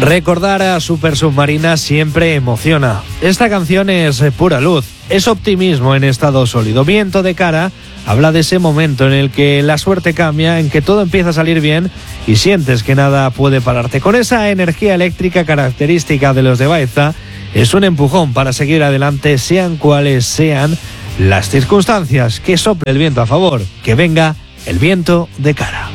Recordar a Super Submarina siempre emociona. Esta canción es pura luz, es optimismo en estado sólido. Viento de cara habla de ese momento en el que la suerte cambia, en que todo empieza a salir bien y sientes que nada puede pararte. Con esa energía eléctrica característica de los de Baeza, es un empujón para seguir adelante, sean cuales sean las circunstancias. Que sople el viento a favor, que venga el viento de cara.